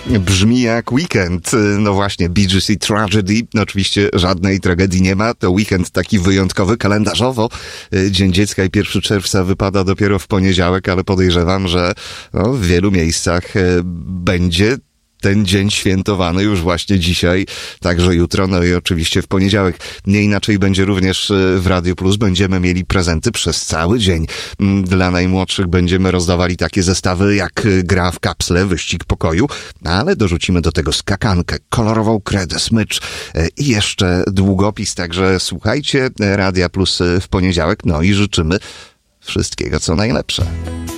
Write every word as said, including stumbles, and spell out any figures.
Brzmi jak weekend. No właśnie, Bee Gees i Tragedy. No oczywiście żadnej tragedii nie ma. To weekend taki wyjątkowy. Kalendarzowo Dzień Dziecka i pierwszego czerwca wypada dopiero w poniedziałek, ale podejrzewam, że no, w wielu miejscach będzie ten dzień świętowany już właśnie dzisiaj, także jutro, no i oczywiście w poniedziałek. Nie inaczej będzie również w Radio Plus. Będziemy mieli prezenty przez cały dzień. Dla najmłodszych będziemy rozdawali takie zestawy jak gra w kapsle, wyścig pokoju, ale dorzucimy do tego skakankę, kolorową kredę, smycz i jeszcze długopis. Także słuchajcie Radia Plus w poniedziałek, no i życzymy wszystkiego co najlepsze.